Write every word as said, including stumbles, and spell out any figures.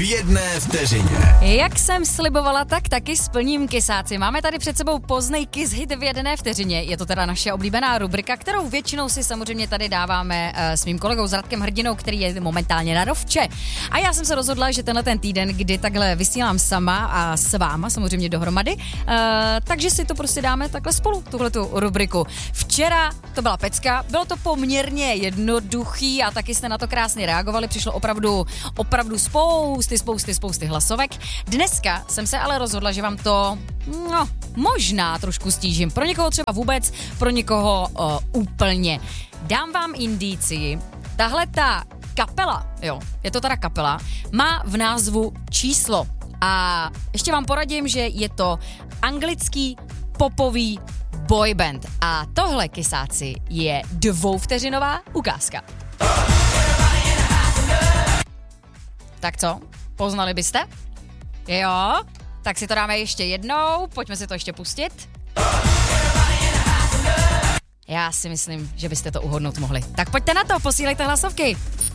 v jedné vteřině. Jak jsem slibovala, tak taky splním, kysáci. Máme tady před sebou Poznej Kiss Hit v jedné vteřině. Je to teda naše oblíbená rubrika, kterou většinou si samozřejmě tady dáváme uh, s mým kolegou s Radkem Hrdinou, který je momentálně na rovče. A já jsem se rozhodla, že tenhle ten týden, kdy takhle vysílám sama a s váma samozřejmě dohromady, uh, takže si to prostě dáme takhle spolu, tuhletu rubriku. Včera to byla pecka, bylo to poměrně jednoduchý a taky jste na to krásně reagovali, přišlo opravdu, opravdu spousty, spousty, spousty hlasovek. Dneska jsem se ale rozhodla, že vám to, no, možná trošku stížím. Pro někoho třeba vůbec, pro někoho uh, úplně. Dám vám indícii. Tahle ta kapela, jo, je to teda kapela, má v názvu číslo. A ještě vám poradím, že je to anglický popový boyband. A tohle, kysáci, je dvouvteřinová ukázka. Tak co? Poznali byste? Jo? Tak si to dáme ještě jednou, pojďme si to ještě pustit. Já si myslím, že byste to uhodnout mohli. Tak pojďte na to, posílejte hlasovky.